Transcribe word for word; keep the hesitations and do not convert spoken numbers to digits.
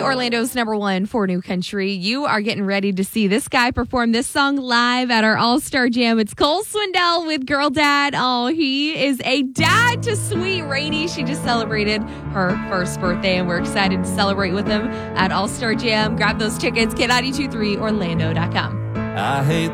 Orlando's number one for new country. You are getting ready to see this guy perform this song live at our All-Star Jam. It's Cole Swindell with Girl Dad. Oh, he is a dad to sweet Rainey. She just celebrated her first birthday, and we're excited to celebrate with him at All-Star Jam. Grab those tickets, K nine two three Orlando dot com. I hate